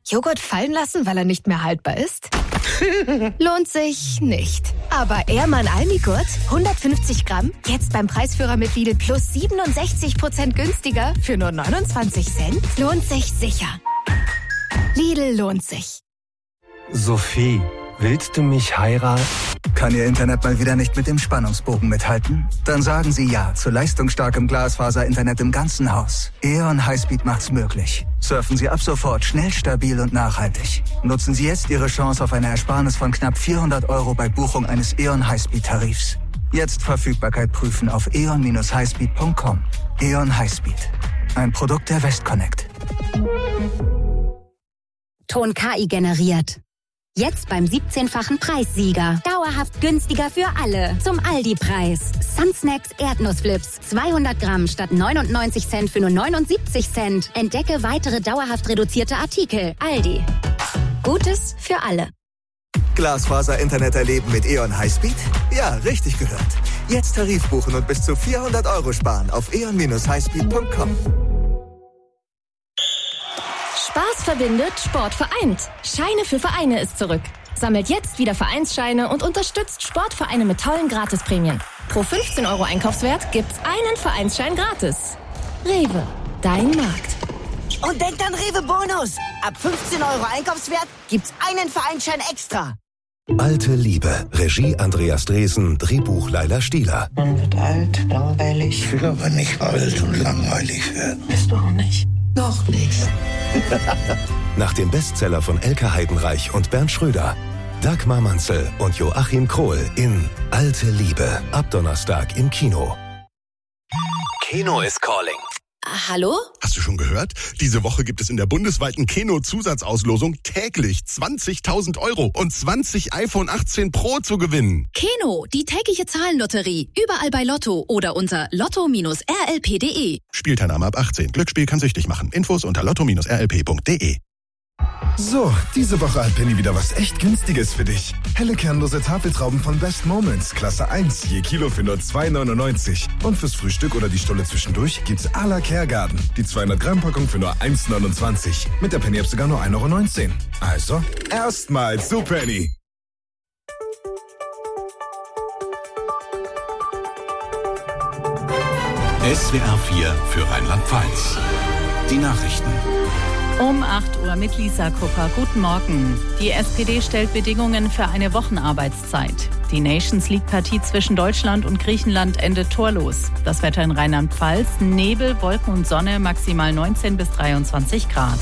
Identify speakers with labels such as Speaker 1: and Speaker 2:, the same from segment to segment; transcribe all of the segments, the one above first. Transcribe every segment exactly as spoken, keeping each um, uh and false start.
Speaker 1: Joghurt fallen lassen, weil er nicht mehr haltbar ist? Lohnt sich nicht. Aber Ehrmann Almigurt, hundertfünfzig Gramm, jetzt beim Preisführer mit Lidl Plus siebenundsechzig Prozent günstiger für nur neunundzwanzig Cent? Lohnt sich sicher. Lidl lohnt sich.
Speaker 2: Sophie, willst du mich heiraten?
Speaker 3: Kann Ihr Internet mal wieder nicht mit dem Spannungsbogen mithalten? Dann sagen Sie ja zu leistungsstarkem Glasfaser-Internet im ganzen Haus. E O N Highspeed macht's möglich. Surfen Sie ab sofort schnell, stabil und nachhaltig. Nutzen Sie jetzt Ihre Chance auf eine Ersparnis von knapp vierhundert Euro bei Buchung eines E O N Highspeed-Tarifs. Jetzt Verfügbarkeit prüfen auf e o n dash highspeed punkt com. E O N Highspeed. Ein Produkt der Westconnect.
Speaker 4: Ton K I generiert. Jetzt beim siebzehnfachen Preissieger. Dauerhaft günstiger für alle. Zum Aldi-Preis. Sunsnacks Erdnussflips. zweihundert Gramm statt neunundneunzig Cent für nur neunundsiebzig Cent. Entdecke weitere dauerhaft reduzierte Artikel. Aldi. Gutes für alle.
Speaker 5: Glasfaser-Internet erleben mit E O N Highspeed? Ja, richtig gehört. Jetzt Tarif buchen und bis zu vierhundert Euro sparen auf e o n dash highspeed punkt com.
Speaker 6: Spaß verbindet, Sport vereint. Scheine für Vereine ist zurück. Sammelt jetzt wieder Vereinsscheine und unterstützt Sportvereine mit tollen Gratisprämien. Pro fünfzehn Euro Einkaufswert gibt's einen Vereinsschein gratis. Rewe, dein Markt.
Speaker 7: Und denkt an Rewe Bonus. Ab fünfzehn Euro Einkaufswert gibt's einen Vereinsschein extra.
Speaker 8: Alte Liebe. Regie Andreas Dresen. Drehbuch Laila Stieler.
Speaker 9: Man wird alt, langweilig.
Speaker 10: Ich will aber nicht alt und langweilig werden.
Speaker 9: Bist du auch nicht?
Speaker 10: Noch nicht.
Speaker 8: Nach dem Bestseller von Elke Heidenreich und Bernd Schröder. Dagmar Manzel und Joachim Krohl in Alte Liebe. Ab Donnerstag im Kino.
Speaker 11: Kino is calling.
Speaker 6: Hallo?
Speaker 12: Hast du schon gehört? Diese Woche gibt es in der bundesweiten Keno-Zusatzauslosung täglich zwanzigtausend Euro und zwanzig iPhone achtzehn Pro zu gewinnen.
Speaker 13: Keno, die tägliche Zahlenlotterie. Überall bei Lotto oder unter lotto Bindestrich r l p punkt d e.
Speaker 12: Spielteilnahme ab achtzehn. Glücksspiel kann süchtig machen. Infos unter lotto Bindestrich r l p punkt d e.
Speaker 14: So, diese Woche hat Penny wieder was echt Günstiges für dich. Helle kernlose Tafeltrauben von Best Moments, Klasse eins, je Kilo für nur zwei neunundneunzig. Und fürs Frühstück oder die Stulle zwischendurch gibt's à la Kergarten. Die zweihundert Gramm Packung für nur eins neunundzwanzig. Mit der Penny-App sogar nur ein Euro neunzehn. Also, erstmal zu Penny.
Speaker 15: S W R vier für Rheinland-Pfalz. Die Nachrichten.
Speaker 16: Um acht Uhr mit Lisa Kupper. Guten Morgen. Die S P D stellt Bedingungen für eine Wochenarbeitszeit. Die Nations League-Partie zwischen Deutschland und Griechenland endet torlos. Das Wetter in Rheinland-Pfalz: Nebel, Wolken und Sonne, maximal neunzehn bis dreiundzwanzig Grad.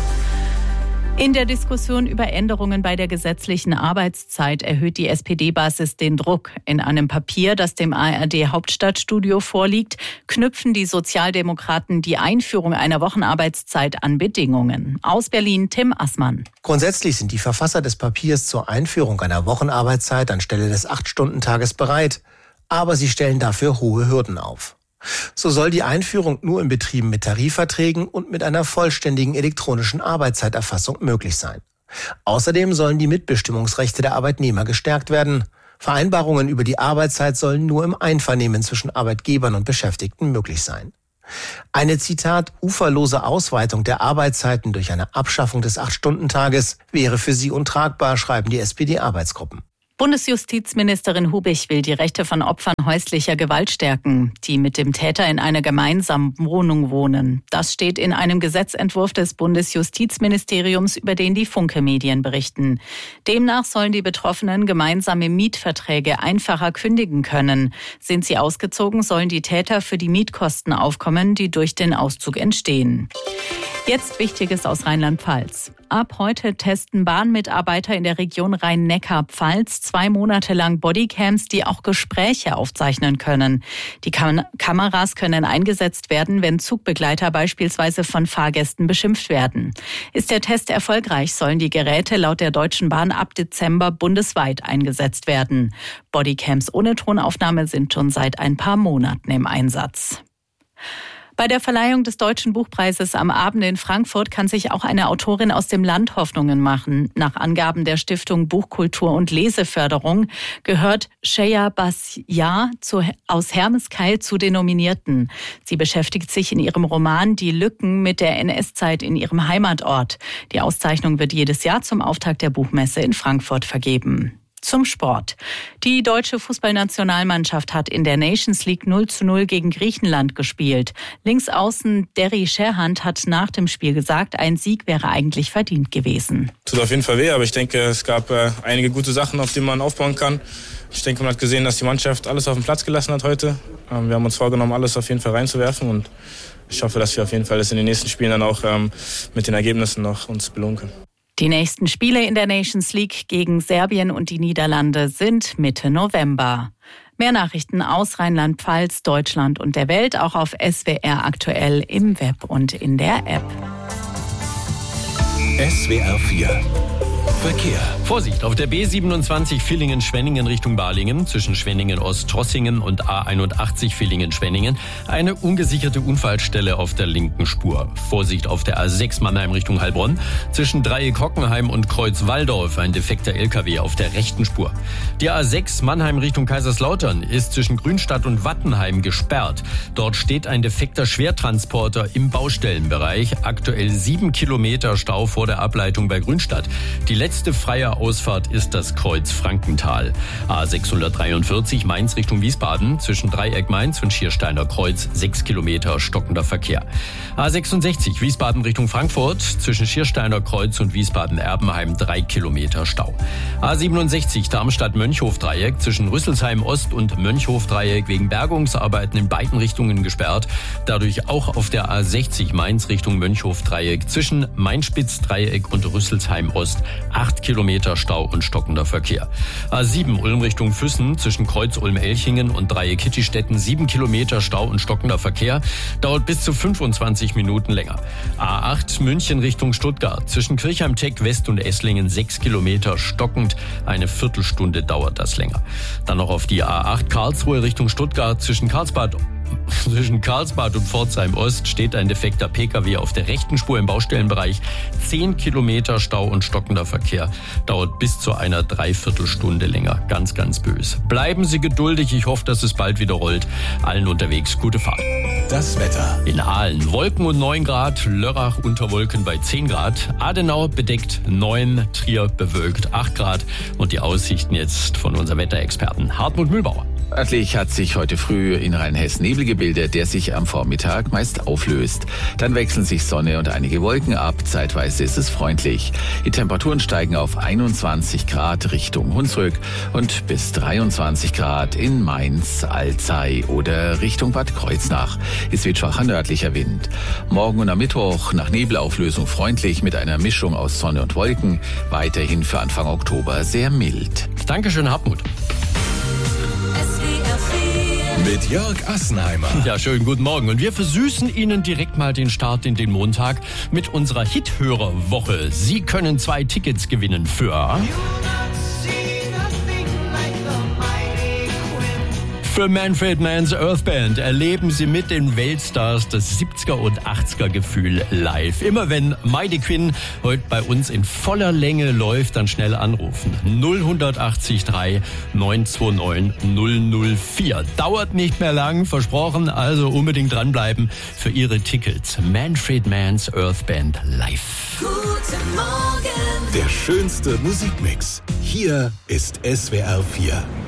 Speaker 16: In der Diskussion über Änderungen bei der gesetzlichen Arbeitszeit erhöht die S P D-Basis den Druck. In einem Papier, das dem A R D-Hauptstadtstudio vorliegt, knüpfen die Sozialdemokraten die Einführung einer Wochenarbeitszeit an Bedingungen. Aus Berlin Tim Assmann.
Speaker 17: Grundsätzlich sind die Verfasser des Papiers zur Einführung einer Wochenarbeitszeit anstelle des acht-Stunden-Tages bereit. Aber sie stellen dafür hohe Hürden auf. So soll die Einführung nur in Betrieben mit Tarifverträgen und mit einer vollständigen elektronischen Arbeitszeiterfassung möglich sein. Außerdem sollen die Mitbestimmungsrechte der Arbeitnehmer gestärkt werden. Vereinbarungen über die Arbeitszeit sollen nur im Einvernehmen zwischen Arbeitgebern und Beschäftigten möglich sein. Eine, Zitat, uferlose Ausweitung der Arbeitszeiten durch eine Abschaffung des acht-Stunden-Tages wäre für sie untragbar, schreiben die S P D-Arbeitsgruppen.
Speaker 16: Bundesjustizministerin Hubich will die Rechte von Opfern häuslicher Gewalt stärken, die mit dem Täter in einer gemeinsamen Wohnung wohnen. Das steht in einem Gesetzentwurf des Bundesjustizministeriums, über den die Funke-Medien berichten. Demnach sollen die Betroffenen gemeinsame Mietverträge einfacher kündigen können. Sind sie ausgezogen, sollen die Täter für die Mietkosten aufkommen, die durch den Auszug entstehen. Jetzt Wichtiges aus Rheinland-Pfalz. Ab heute testen Bahnmitarbeiter in der Region Rhein-Neckar-Pfalz zwei Monate lang Bodycams, die auch Gespräche aufzeichnen können. Die Kam- Kameras können eingesetzt werden, wenn Zugbegleiter beispielsweise von Fahrgästen beschimpft werden. Ist der Test erfolgreich, sollen die Geräte laut der Deutschen Bahn ab Dezember bundesweit eingesetzt werden. Bodycams ohne Tonaufnahme sind schon seit ein paar Monaten im Einsatz. Bei der Verleihung des Deutschen Buchpreises am Abend in Frankfurt kann sich auch eine Autorin aus dem Land Hoffnungen machen. Nach Angaben der Stiftung Buchkultur und Leseförderung gehört Sheya Basyar aus Hermeskeil zu den Nominierten. Sie beschäftigt sich in ihrem Roman Die Lücken mit der N S-Zeit in ihrem Heimatort. Die Auszeichnung wird jedes Jahr zum Auftakt der Buchmesse in Frankfurt vergeben. Zum Sport. Die deutsche Fußballnationalmannschaft hat in der Nations League null zu null gegen Griechenland gespielt. Linksaußen Derry Sherhand hat nach dem Spiel gesagt, ein Sieg wäre eigentlich verdient gewesen.
Speaker 18: Tut auf jeden Fall weh, aber ich denke, es gab äh, einige gute Sachen, auf die man aufbauen kann. Ich denke, man hat gesehen, dass die Mannschaft alles auf den Platz gelassen hat heute. Ähm, wir haben uns vorgenommen, alles auf jeden Fall reinzuwerfen und ich hoffe, dass wir auf jeden Fall das in den nächsten Spielen dann auch ähm, mit den Ergebnissen noch uns belohnen können.
Speaker 16: Die nächsten Spiele in der Nations League gegen Serbien und die Niederlande sind Mitte November. Mehr Nachrichten aus Rheinland-Pfalz, Deutschland und der Welt auch auf S W R aktuell im Web und in der App.
Speaker 15: S W R vier Verkehr.
Speaker 19: Vorsicht, auf der B siebenundzwanzig Villingen-Schwenningen Richtung Balingen, zwischen Schwenningen-Ost-Trossingen und A einundachtzig Villingen-Schwenningen, eine ungesicherte Unfallstelle auf der linken Spur. Vorsicht auf der A sechs Mannheim Richtung Heilbronn, zwischen Dreieck-Hockenheim und Kreuz-Walldorf, ein defekter L K W auf der rechten Spur. Die A sechs Mannheim Richtung Kaiserslautern ist zwischen Grünstadt und Wattenheim gesperrt. Dort steht ein defekter Schwertransporter im Baustellenbereich. Aktuell sieben Kilometer Stau vor der Ableitung bei Grünstadt. Die letzte freie Ausfahrt ist das Kreuz Frankenthal. A sechshundertdreiundvierzig Mainz Richtung Wiesbaden, zwischen Dreieck Mainz und Schiersteiner Kreuz, sechs Kilometer stockender Verkehr. A sechsundsechzig Wiesbaden Richtung Frankfurt, zwischen Schiersteiner Kreuz und Wiesbaden-Erbenheim, drei Kilometer Stau. A siebenundsechzig Darmstadt-Mönchhof-Dreieck, zwischen Rüsselsheim Ost und Mönchhof-Dreieck wegen Bergungsarbeiten in beiden Richtungen gesperrt. Dadurch auch auf der A sechzig Mainz Richtung Mönchhof-Dreieck, zwischen Mainspitz-Dreieck und Rüsselsheim Ost, acht Kilometer Stau und stockender Verkehr. A sieben Ulm Richtung Füssen, zwischen Kreuz Ulm-Elchingen und Dreieck Kittistetten, sieben Kilometer Stau und stockender Verkehr, dauert bis zu fünfundzwanzig Minuten länger. A acht München Richtung Stuttgart, zwischen Kirchheim-Teck West und Esslingen, sechs Kilometer stockend, eine Viertelstunde dauert das länger. Dann noch auf die A acht Karlsruhe Richtung Stuttgart, zwischen Karlsbad Zwischen Karlsbad und Pforzheim Ost steht ein defekter P K W auf der rechten Spur im Baustellenbereich. Zehn Kilometer Stau und stockender Verkehr. Dauert bis zu einer Dreiviertelstunde länger. Ganz, ganz böse. Bleiben Sie geduldig. Ich hoffe, dass es bald wieder rollt. Allen unterwegs gute Fahrt.
Speaker 15: Das Wetter.
Speaker 19: In Aalen Wolken und neun Grad. Lörrach unter Wolken bei zehn Grad. Adenau bedeckt neun. Trier bewölkt acht Grad. Und die Aussichten jetzt von unserem Wetterexperten Hartmut Mühlbauer.
Speaker 20: Örtlich hat sich heute früh in Rheinhessen Nebel gebildet, der sich am Vormittag meist auflöst. Dann wechseln sich Sonne und einige Wolken ab. Zeitweise ist es freundlich. Die Temperaturen steigen auf einundzwanzig Grad Richtung Hunsrück und bis dreiundzwanzig Grad in Mainz, Alzey oder Richtung Bad Kreuznach. Es wird schwacher nördlicher Wind. Morgen und am Mittwoch nach Nebelauflösung freundlich mit einer Mischung aus Sonne und Wolken. Weiterhin für Anfang Oktober sehr mild.
Speaker 19: Dankeschön, Hartmut.
Speaker 15: Mit Jörg Assenheimer.
Speaker 19: Ja, schönen guten Morgen. Und wir versüßen Ihnen direkt mal den Start in den Montag mit unserer Hithörerwoche. Sie können zwei Tickets gewinnen für... Für Manfred Mann's Earth Band erleben Sie mit den Weltstars das siebziger und achtziger Gefühl live. Immer wenn Mighty Quinn heute bei uns in voller Länge läuft, dann schnell anrufen. null acht drei neun zwei neun null null vier. Dauert nicht mehr lang, versprochen, also unbedingt dranbleiben für Ihre Tickets. Manfred Mann's Earth Band live.
Speaker 15: Guten Morgen. Der schönste Musikmix. Hier ist S W R vier.